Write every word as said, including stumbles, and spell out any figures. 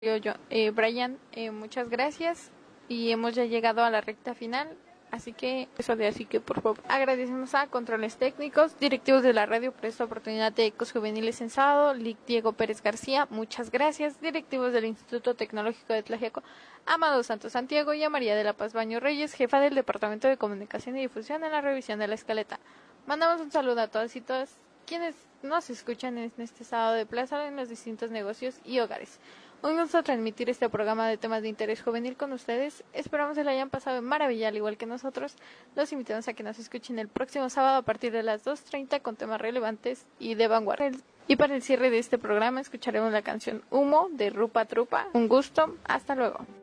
Yo, yo, eh, Brian, eh, muchas gracias y hemos ya llegado a la recta final, así que eso de así que por favor agradecemos a controles técnicos, directivos de la radio por esta oportunidad de Ecos Juveniles en Sábado, Lic Diego Pérez García, muchas gracias, directivos del Instituto Tecnológico de Tlaxiaco, Amado Santos Santiago y a María de la Paz Baño Reyes, jefa del Departamento de Comunicación y Difusión en la revisión de la escaleta. Mandamos un saludo a todas y todas quienes nos escuchan en este sábado de plaza en los distintos negocios y hogares. Un gusto transmitir este programa de temas de interés juvenil con ustedes. Esperamos que lo hayan pasado en maravilla, al igual que nosotros. Los invitamos a que nos escuchen el próximo sábado a partir de las dos treinta con temas relevantes y de vanguardia. Y para el cierre de este programa escucharemos la canción Humo de Rupa Trupa. Un gusto, hasta luego.